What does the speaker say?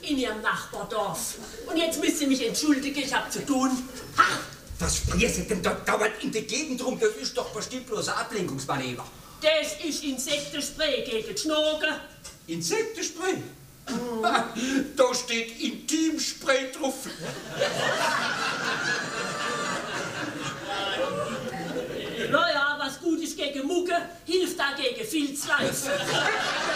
in Ihrem Nachbardorf. Und jetzt müsst ihr mich entschuldigen, ich habe zu tun. Ha! Was sprießt denn dort dauernd in die Gegend rum? Das ist doch bestimmt bloß ein Ablenkungsmanöver. Das ist Insektenspray gegen die Schnogen. Insektenspray? Da steht Intimspray drauf. Naja, was gut ist gegen Mugge, hilft da gegen Filzreis.